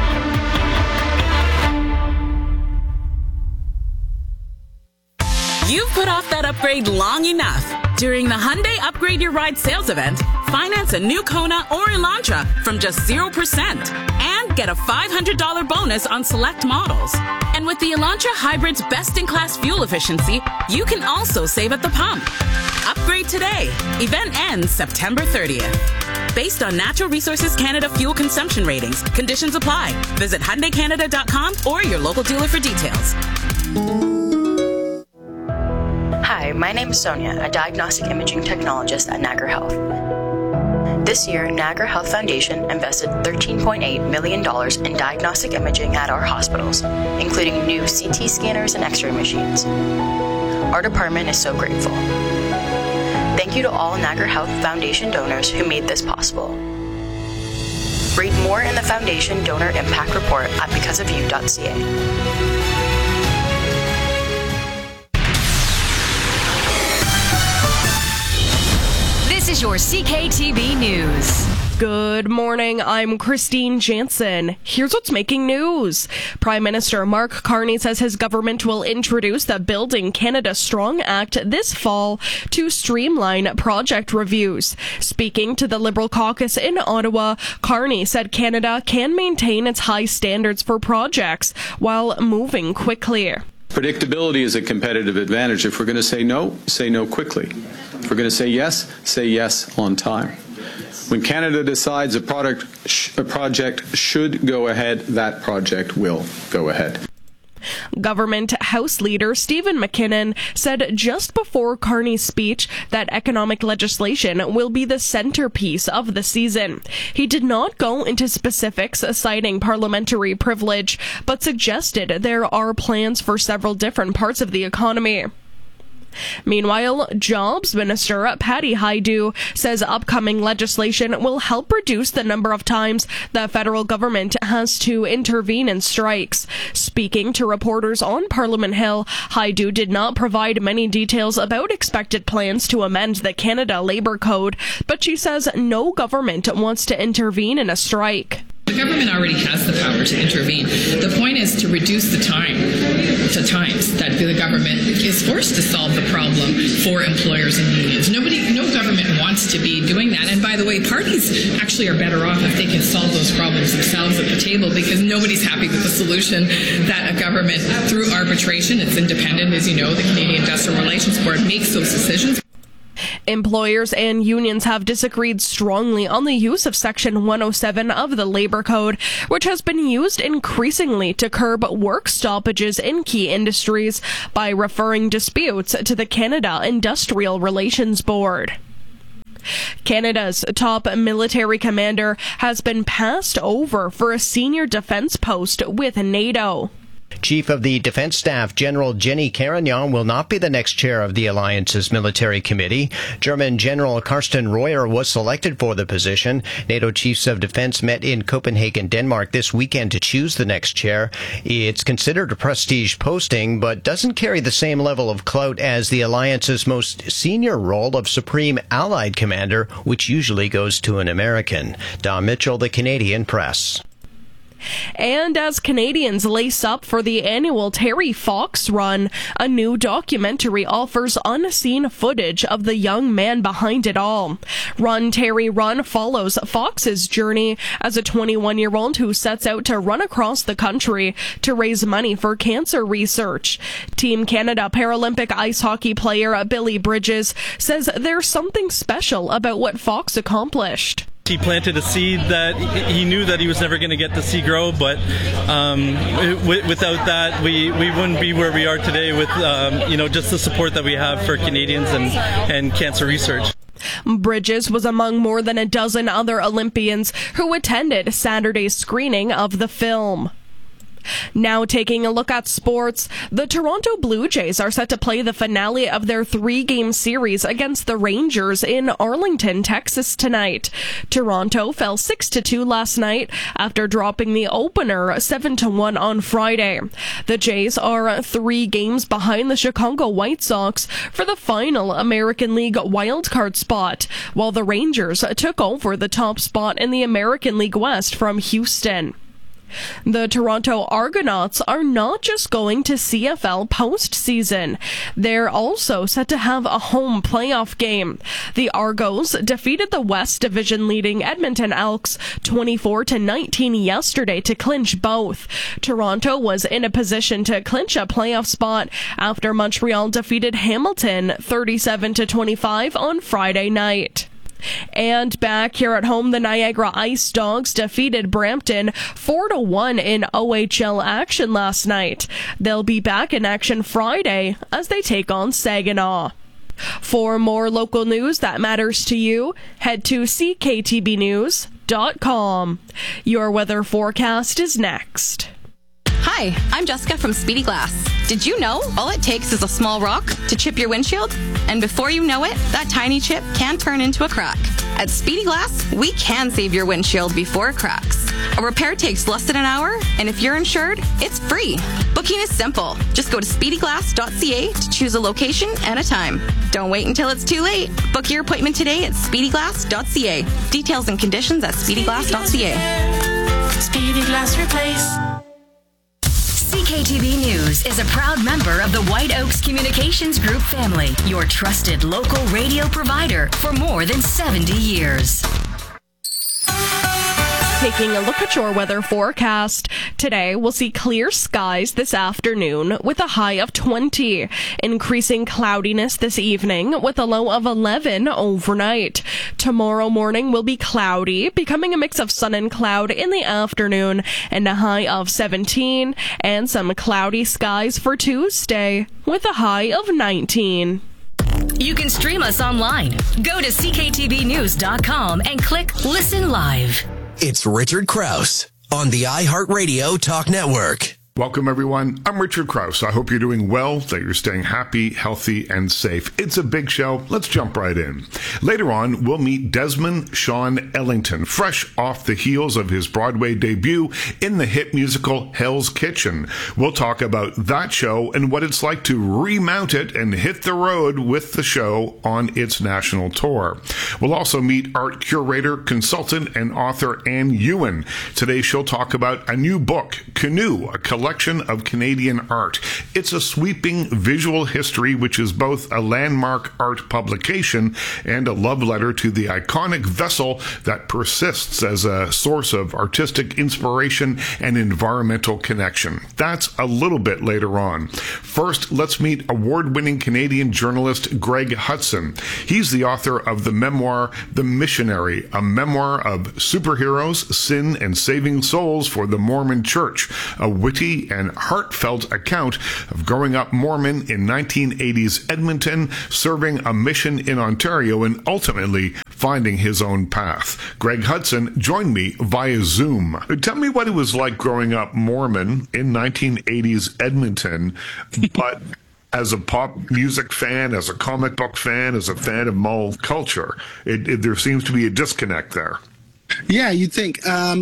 You've put off that upgrade long enough. During the Hyundai Upgrade Your Ride sales event, finance a new Kona or Elantra from just 0% and get a $500 bonus on select models. And with the Elantra Hybrid's best-in-class fuel efficiency, you can also save at the pump. Upgrade today. Event ends September 30th. Based on Natural Resources Canada fuel consumption ratings, conditions apply. Visit HyundaiCanada.com or your local dealer for details. Hi, my name is Sonia, a diagnostic imaging technologist at Niagara Health. This year, Niagara Health Foundation invested $13.8 million in diagnostic imaging at our hospitals, including new CT scanners and X-ray machines. Our department is so grateful. Thank you to all Niagara Health Foundation donors who made this possible. Read more in the Foundation Donor Impact Report at becauseofyou.ca. This is your CKTV News. Good morning, I'm Christine Jansen. Here's what's making news. Prime Minister Mark Carney says his government will introduce the Building Canada Strong Act this fall to streamline project reviews. Speaking to the Liberal caucus in Ottawa, Carney said Canada can maintain its high standards for projects while moving quickly. Predictability is a competitive advantage. If we're going to say no quickly. If we're going to say yes on time. When Canada decides a project should go ahead, that project will go ahead. Government House Leader Stephen McKinnon said just before Carney's speech that economic legislation will be the centerpiece of the season. He did not go into specifics citing parliamentary privilege, but suggested there are plans for several different parts of the economy. Meanwhile, Jobs Minister Patty Hajdu says upcoming legislation will help reduce the number of times the federal government has to intervene in strikes. Speaking to reporters on Parliament Hill, Hajdu did not provide many details about expected plans to amend the Canada Labour Code, but she says no government wants to intervene in a strike. The government already has the power to intervene. The point is to reduce the times that the government is forced to solve the problem for employers and unions. No government wants to be doing that. And by the way, parties actually are better off if they can solve those problems themselves at the table, because nobody's happy with the solution that a government, through arbitration, it's independent, as you know, the Canadian Industrial Relations Board makes those decisions. Employers and unions have disagreed strongly on the use of Section 107 of the Labour Code, which has been used increasingly to curb work stoppages in key industries by referring disputes to the Canada Industrial Relations Board. Canada's top military commander has been passed over for a senior defense post with NATO. Chief of the Defense Staff General Jenny Carignan will not be the next chair of the alliance's military committee. German General Carsten Reuer was selected for the position. NATO chiefs of defense met in Copenhagen, Denmark this weekend to choose the next chair. It's considered a prestige posting, but doesn't carry the same level of clout as the alliance's most senior role of Supreme Allied Commander, which usually goes to an American. Don Mitchell, The Canadian Press. And as Canadians lace up for the annual Terry Fox Run, a new documentary offers unseen footage of the young man behind it all. Run Terry Run follows Fox's journey as a 21-year-old who sets out to run across the country to raise money for cancer research. Team Canada Paralympic ice hockey player Billy Bridges says there's something special about what Fox accomplished. He planted a seed that he knew that he was never going to get to see grow, but without that, we wouldn't be where we are today with just the support that we have for Canadians and cancer research. Bridges was among more than a dozen other Olympians who attended Saturday's screening of the film. Now taking a look at sports, the Toronto Blue Jays are set to play the finale of their 3-game series against the Rangers in Arlington, Texas tonight. Toronto fell 6-2 last night after dropping the opener 7-1 on Friday. The Jays are 3 games behind the Chicago White Sox for the final American League wildcard spot, while the Rangers took over the top spot in the American League West from Houston. The Toronto Argonauts are not just going to CFL postseason. They're also set to have a home playoff game. The Argos defeated the West Division leading Edmonton Elks 24-19 yesterday to clinch both. Toronto was in a position to clinch a playoff spot after Montreal defeated Hamilton 37-25 on Friday night. And back here at home, the Niagara Ice Dogs defeated Brampton 4-1 in OHL action last night. They'll be back in action Friday as they take on Saginaw. For more local news that matters to you, head to cktbnews.com. Your weather forecast is next. Hi, I'm Jessica from Speedy Glass. Did you know all it takes is a small rock to chip your windshield? And before you know it, that tiny chip can turn into a crack. At Speedy Glass, we can save your windshield before it cracks. A repair takes less than an hour, and if you're insured, it's free. Booking is simple. Just go to speedyglass.ca to choose a location and a time. Don't wait until it's too late. Book your appointment today at speedyglass.ca. Details and conditions at speedyglass.ca. Speedy Glass Replace. CKTB News is a proud member of the White Oaks Communications Group family, your trusted local radio provider for more than 70 years. Taking a look at your weather forecast. Today, we'll see clear skies this afternoon with a high of 20. Increasing cloudiness this evening with a low of 11 overnight. Tomorrow morning will be cloudy, becoming a mix of sun and cloud in the afternoon, and a high of 17. And some cloudy skies for Tuesday with a high of 19. You can stream us online. Go to cktvnews.com and click Listen Live. It's Richard Krause on the iHeartRadio Talk Network. Welcome, everyone. I'm Richard Krause. I hope you're doing well, that you're staying happy, healthy, and safe. It's a big show. Let's jump right in. Later on, we'll meet Desmond Sean Ellington, fresh off the heels of his Broadway debut in the hit musical Hell's Kitchen. We'll talk about that show and what it's like to remount it and hit the road with the show on its national tour. We'll also meet art curator, consultant, and author Anne Ewan. Today, she'll talk about a new book, Canoe, a collection of Canadian art. It's a sweeping visual history which is both a landmark art publication and a love letter to the iconic vessel that persists as a source of artistic inspiration and environmental connection. That's a little bit later on. First, let's meet award-winning Canadian journalist Greg Hudson. He's the author of the memoir The Missionary, a memoir of superheroes, sin, and saving souls for the Mormon Church, a witty and heartfelt account of growing up Mormon in 1980s Edmonton, serving a mission in Ontario, and ultimately finding his own path. Greg Hudson joined me via Zoom. Tell me what it was like growing up Mormon in 1980s Edmonton, but as a pop music fan, as a comic book fan, as a fan of mall culture. There seems to be a disconnect there. Yeah, you'd think.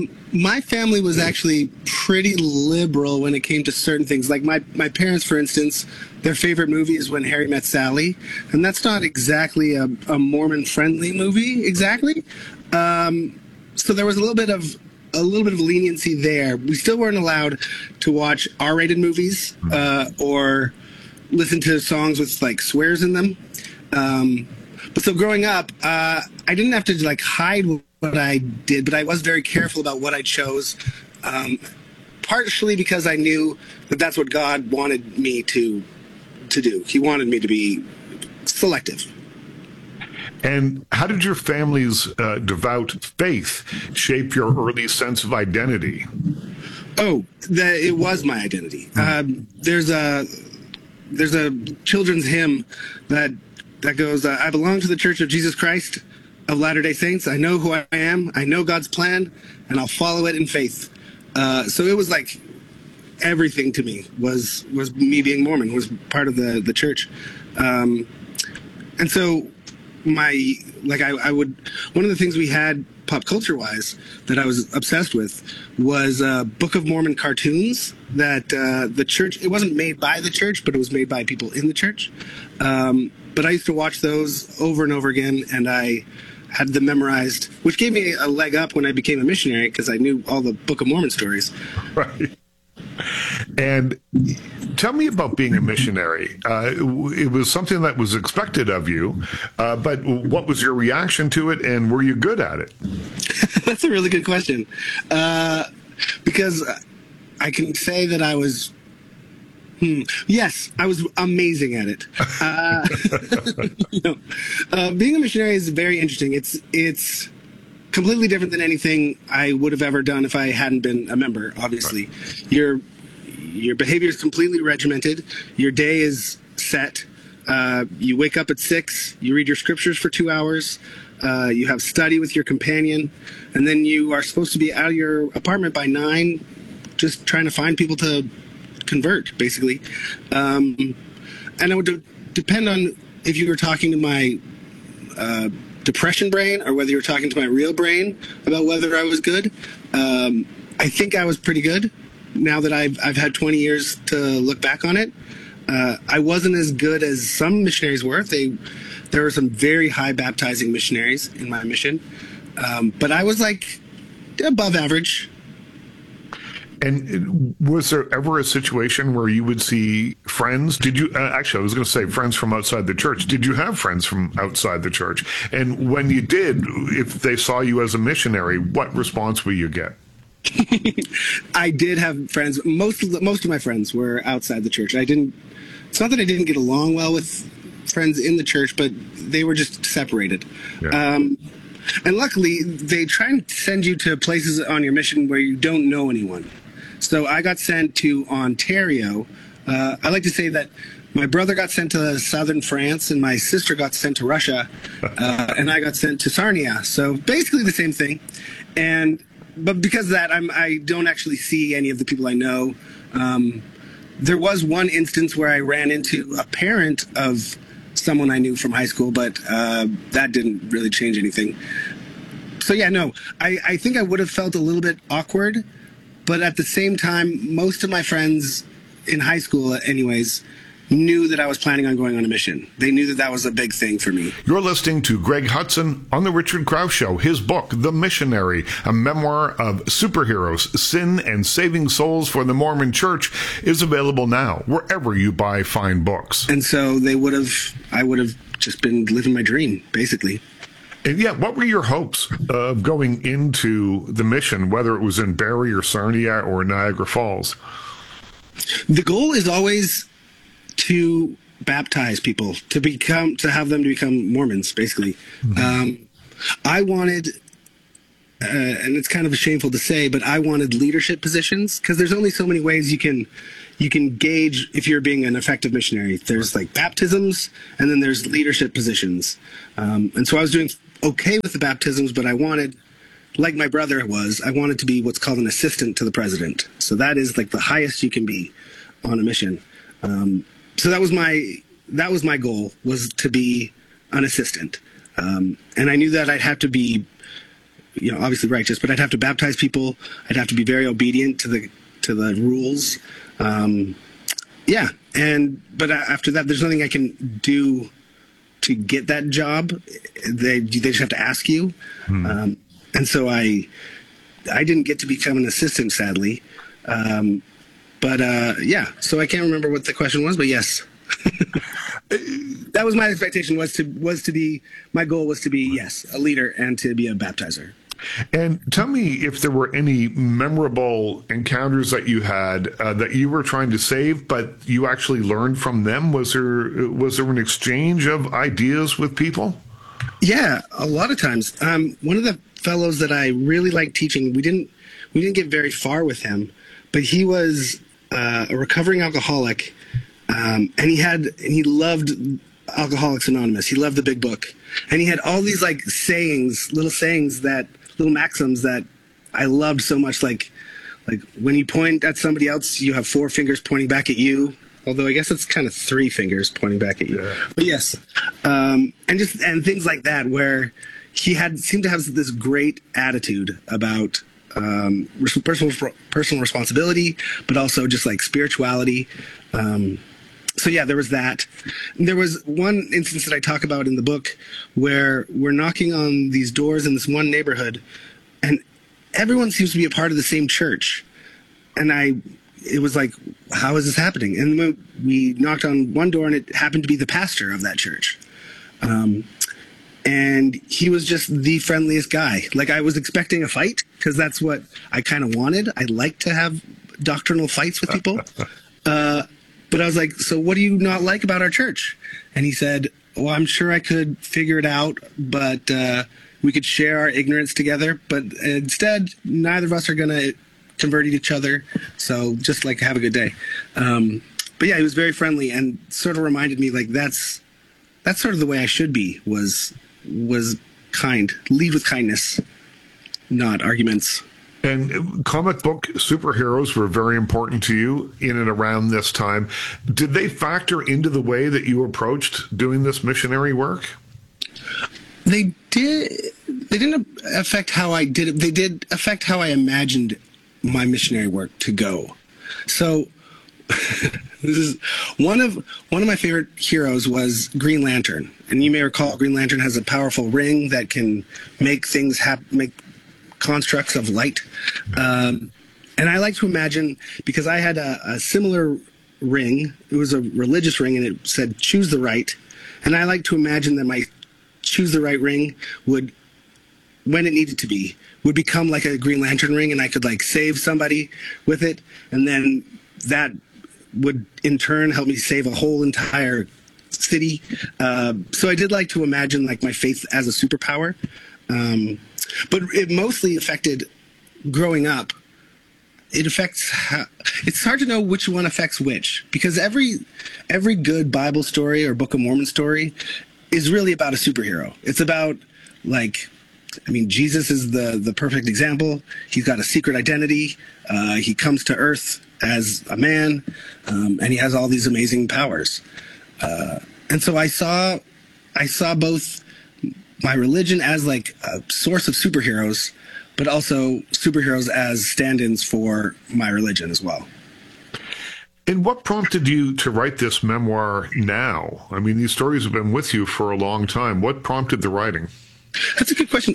My family was actually pretty liberal when it came to certain things. Like my parents, for instance, their favorite movie is When Harry Met Sally, and that's not exactly a Mormon-friendly movie, exactly. So there was a little bit of leniency there. We still weren't allowed to watch R-rated movies or listen to songs with like swears in them. But so growing up, I didn't have to like hide what I did, but I was very careful about what I chose, partially because I knew that that's what God wanted me to do. He wanted me to be selective. And how did your family's devout faith shape your early sense of identity? Oh, it was my identity. There's a children's hymn that goes, I belong to the Church of Jesus Christ of Latter-day Saints. I know who I am. I know God's plan, and I'll follow it in faith. So it was like everything to me was me being Mormon, was part of the church. And so I would, one of the things we had pop culture wise that I was obsessed with was Book of Mormon cartoons that the church, it wasn't made by the church, but it was made by people in the church. But I used to watch those over and over again, and I had them memorized, which gave me a leg up when I became a missionary because I knew all the Book of Mormon stories. Right. And tell me about being a missionary. It was something that was expected of you, but what was your reaction to it, and were you good at it? That's a really good question, because I can say that I was yes, I was amazing at it. Being a missionary is very interesting. It's completely different than anything I would have ever done if I hadn't been a member, obviously. Right. Your behavior is completely regimented. Your day is set. You wake up at 6. You read your scriptures for 2 hours. You have study with your companion. And then you are supposed to be out of your apartment by 9, just trying to find people to convert, basically. And it would depend on if you were talking to my depression brain or whether you were talking to my real brain about whether I was good. I think I was pretty good now that I've had 20 years to look back on it. I wasn't as good as some missionaries were. There were some very high baptizing missionaries in my mission. But I was like above average. And was there ever a situation where you would see friends? Did you, actually, I was going to say friends from outside the church. Did you have friends from outside the church? And when you did, if they saw you as a missionary, what response will you get? I did have friends. Most of my friends were outside the church. It's not that I didn't get along well with friends in the church, but they were just separated. Yeah. And luckily, they try and send you to places on your mission where you don't know anyone. So I got sent to Ontario. I like to say that my brother got sent to southern France, and my sister got sent to Russia, and I got sent to Sarnia. So basically the same thing. But because of that, I don't actually see any of the people I know. There was one instance where I ran into a parent of someone I knew from high school, but that didn't really change anything. So yeah, no, I think I would have felt a little bit awkward, but at the same time, most of my friends in high school anyways knew that I was planning on going on a mission. They knew that that was a big thing for me. You're listening to Greg Hudson on The Richard Krause Show. His book, The Missionary, a memoir of superheroes, sin, and saving souls for the Mormon Church, is available now wherever you buy fine books. And so I would have just been living my dream, basically. And yeah, what were your hopes of going into the mission, whether it was in Barrie or Sarnia or Niagara Falls? The goal is always to baptize people, to have them to become Mormons, basically. Mm-hmm. I wanted, and it's kind of shameful to say, but I wanted leadership positions, because there's only so many ways you can gauge if you're being an effective missionary. There's like baptisms, and then there's leadership positions. And so I was doing okay with the baptisms, but I wanted, like my brother was, I wanted to be what's called an assistant to the president. So that is like the highest you can be on a mission. So that was my goal, was to be an assistant. And I knew that I'd have to be, obviously righteous, but I'd have to baptize people. I'd have to be very obedient to the rules. But after that, there's nothing I can do to get that job. They just have to ask you. And so I didn't get to become an assistant, sadly. So I can't remember what the question was, but yes. That was my expectation, my goal was to be, yes, a leader and to be a baptizer. And tell me if there were any memorable encounters that you had that you were trying to save, but you actually learned from them. Was there an exchange of ideas with people? Yeah, a lot of times. One of the fellows that I really liked teaching, we didn't get very far with him, but he was a recovering alcoholic, and he loved Alcoholics Anonymous. He loved the big book, and he had all these like little maxims that I loved so much. Like when you point at somebody else, you have 4 fingers pointing back at you. Although I guess it's kind of 3 fingers pointing back at you. Yeah. But yes, and things like that, where he seemed to have this great attitude about personal responsibility, but also just like spirituality. So yeah, there was that. There was one instance that I talk about in the book where we're knocking on these doors in this one neighborhood, and everyone seems to be a part of the same church. And it was like, how is this happening? And when we knocked on one door, and it happened to be the pastor of that church. And he was just the friendliest guy. Like, I was expecting a fight, because that's what I kind of wanted. I like to have doctrinal fights with people. But I was like, so what do you not like about our church? And he said, well, I'm sure I could figure it out, but we could share our ignorance together. But instead, neither of us are going to convert each other. So just like, have a good day. But yeah, he was very friendly, and sort of reminded me, like, that's sort of the way I should be, was kind. Lead with kindness, not arguments. And comic book superheroes were very important to you in and around this time. Did they factor into the way that you approached doing this missionary work? They did. They didn't affect how I did it. They did affect how I imagined my missionary work to go. So this is one of my favorite heroes was Green Lantern. And you may recall Green Lantern has a powerful ring that can make things make constructs of light. And And I like to imagine, because I had a similar ring, it was a religious ring, and it said choose the right. And I like to imagine that my choose the right ring would, when it needed to be, would become like a Green Lantern ring, and I could like save somebody with it. And then that would in turn help me save a whole entire city. So I did like to imagine like my faith as a superpower. But it mostly affected growing up. It affects it's hard to know which one affects which, because every good Bible story or Book of Mormon story is really about a superhero. It's about, like, I mean, Jesus is the perfect example. He's got a secret identity. He comes to earth as a man, and he has all these amazing powers. And so I saw both my religion as like a source of superheroes, but also superheroes as stand-ins for my religion as well. And what prompted you to write this memoir now? I mean, these stories have been with you for a long time. What prompted the writing? That's a good question.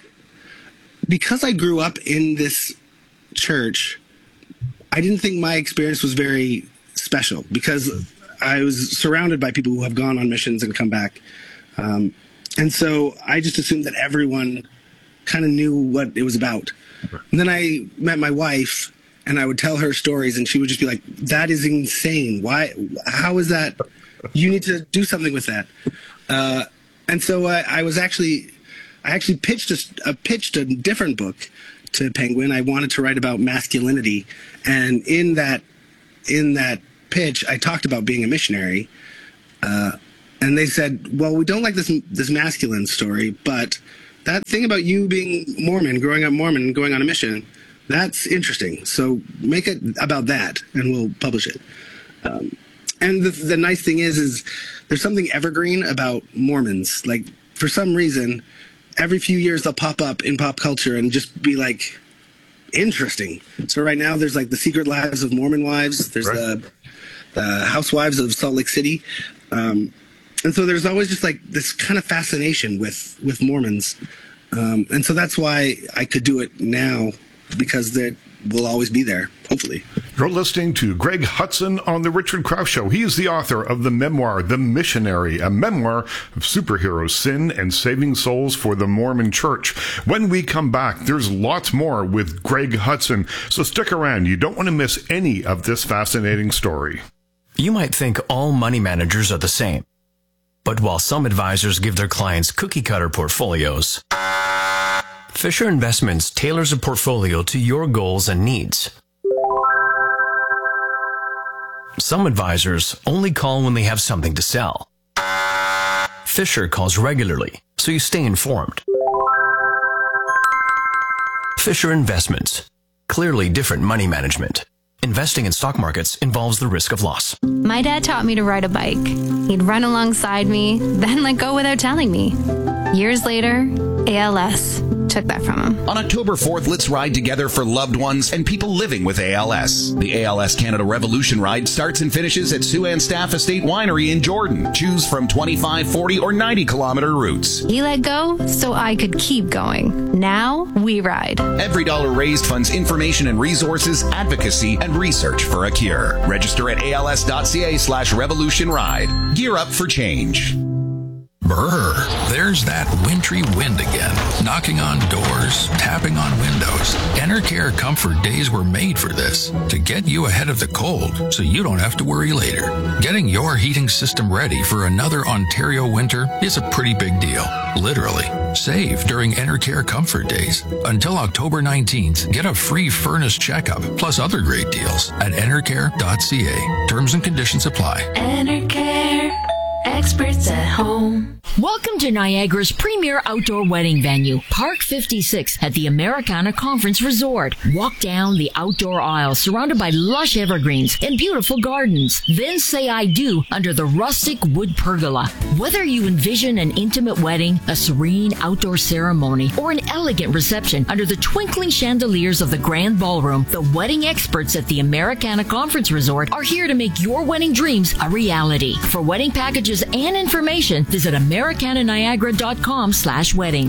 Because I grew up in this church, I didn't think my experience was very special, because I was surrounded by people who have gone on missions and come back. And so I just assumed that everyone kind of knew what it was about. And then I met my wife, and I would tell her stories, and she would just be like, that is insane. Why? How is that? You need to do something with that. And so I actually pitched a different book to Penguin. I wanted to write about masculinity. And in that pitch, I talked about being a missionary. And they said, well, we don't like this masculine story, but that thing about you being Mormon, growing up Mormon, and going on a mission, that's interesting. So make it about that, and we'll publish it. And the nice thing is there's something evergreen about Mormons. Like, for some reason, every few years they'll pop up in pop culture and just be like interesting. So right now there's like the Secret Lives of Mormon Wives. There's the Housewives of Salt Lake City. And so there's always just like this kind of fascination with Mormons. And so that's why I could do it now, because they will always be there, hopefully. You're listening to Greg Hudson on The Richard Krause Show. He is the author of the memoir, The Missionary, a memoir of superheroes, sin, and saving souls for the Mormon Church. When we come back, there's lots more with Greg Hudson, so stick around. You don't want to miss any of this fascinating story. You might think all money managers are the same. But while some advisors give their clients cookie-cutter portfolios, Fisher Investments tailors a portfolio to your goals and needs. Some advisors only call when they have something to sell. Fisher calls regularly, so you stay informed. Fisher Investments. Clearly different money management. Investing in stock markets involves the risk of loss. My dad taught me to ride a bike. He'd run alongside me, then let go without telling me. Years later, ALS took that from him. On October 4th, let's ride together for loved ones and people living with ALS. The ALS Canada Revolution Ride starts and finishes at Sue-Ann Staff Estate Winery in Jordan. Choose from 25, 40, or 90-kilometer routes. He let go so I could keep going. Now we ride. Every dollar raised funds information and resources, advocacy, and research for a cure. Register at als.ca/revolution ride. Gear up for change. Brr, there's that wintry wind again, knocking on doors, tapping on windows. Enercare Comfort Days were made for this, to get you ahead of the cold so you don't have to worry later. Getting your heating system ready for another Ontario winter is a pretty big deal, literally. Save during Enercare Comfort Days. Until October 19th, get a free furnace checkup, plus other great deals at enercare.ca. Terms and conditions apply. Enercare. Experts at home. Welcome to Niagara's premier outdoor wedding venue, Park 56 at the Americana Conference Resort. Walk down the outdoor aisle surrounded by lush evergreens and beautiful gardens. Then say I do under the rustic wood pergola. Whether you envision an intimate wedding, a serene outdoor ceremony, or an elegant reception under the twinkling chandeliers of the grand ballroom, the wedding experts at the Americana Conference Resort are here to make your wedding dreams a reality. For wedding packages and information, visit AmericanaNiagara.com/weddings.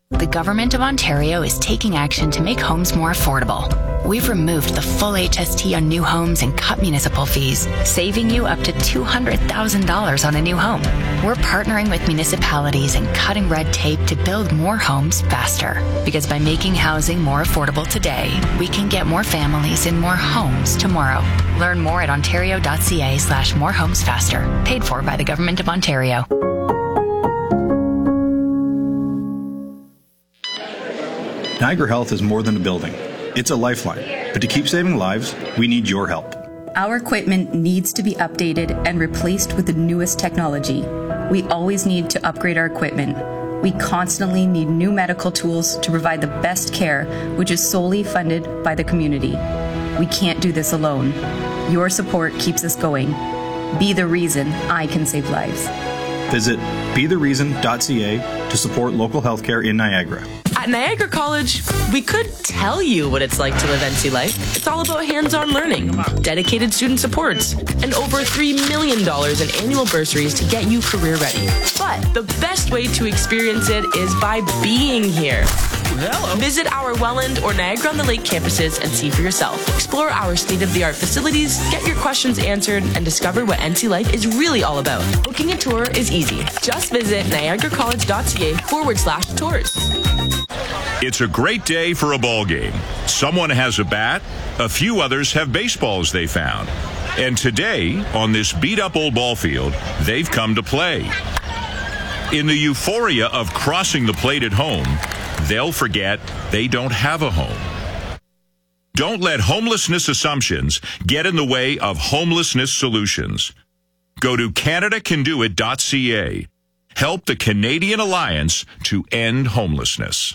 The Government of Ontario is taking action to make homes more affordable. We've removed the full HST on new homes and cut municipal fees, saving you up to $200,000 on a new home. We're partnering with municipalities and cutting red tape to build more homes faster. Because by making housing more affordable today, we can get more families in more homes tomorrow. Learn more at ontario.ca/morehomesfaster. Paid for by the Government of Ontario. Niagara Health is more than a building. It's a lifeline. But to keep saving lives, we need your help. Our equipment needs to be updated and replaced with the newest technology. We always need to upgrade our equipment. We constantly need new medical tools to provide the best care, which is solely funded by the community. We can't do this alone. Your support keeps us going. Be the reason I can save lives. Visit bethereason.ca to support local healthcare in Niagara. At Niagara College, we could tell you what it's like to live NC life. It's all about hands-on learning, dedicated student supports, and over $3 million in annual bursaries to get you career ready. But the best way to experience it is by being here. Hello. Visit our Welland or Niagara-on-the-Lake campuses and see for yourself. Explore our state-of-the-art facilities, get your questions answered, and discover what NC life is really all about. Booking a tour is easy. Just visit niagaracollege.ca/tours. It's a great day for a ball game. Someone has a bat, a few others have baseballs they found. And today, on this beat-up old ball field, they've come to play. In the euphoria of crossing the plate at home, they'll forget they don't have a home. Don't let homelessness assumptions get in the way of homelessness solutions. Go to CanadaCanDoIt.ca. Help the Canadian Alliance to end homelessness.